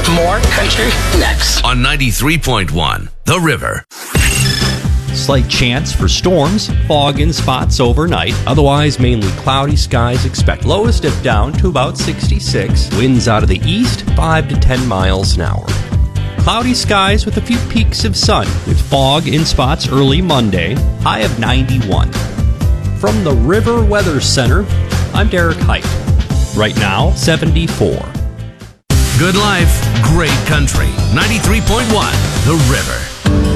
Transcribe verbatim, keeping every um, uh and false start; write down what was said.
More country next. On ninety-three point one, The River. Slight chance for storms, fog in spots overnight. Otherwise, mainly cloudy skies. Expect lows dip down to about sixty-six. Winds out of the east, five to ten miles an hour. Cloudy skies with a few peaks of sun, with fog in spots early Monday. High of ninety-one. From the River Weather Center, I'm Derek Height. Right now, seventy-four. Good life, great country. ninety-three point one, The River.